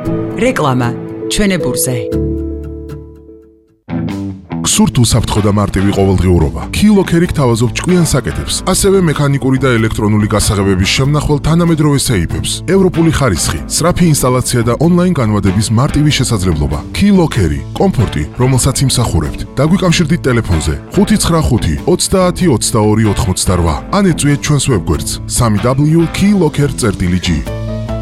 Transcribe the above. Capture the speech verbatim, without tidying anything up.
რეკლამა ჩვენებურზე. სურთ უსაფრთხო და მარტივი ყოველდღიურობა. Keylockerი გთავაზობ ჭკვიან საკეთებს, ასევე მექანიკური და ელექტრონული გასაღებების შემნახვალ თანამედროვე სეიფებს, ევროპული ხარისხი, სწრაფი ინსტალაცია და ონლაინ განვადების მარტივი შესაძლებლობა. Keylockerი, კომფორტი, რომელსაც იმსახურებთ. დაგვიკავშირდით ტელეფონზე ხუთი ცხრა ხუთი ოცდაათი ოცდაორი ოთხმოცდარვა. ან ეწვიეთ ჩვენს ვებგვერდს სამი დაბლიუ კეილოკერ წერტილი ჯი.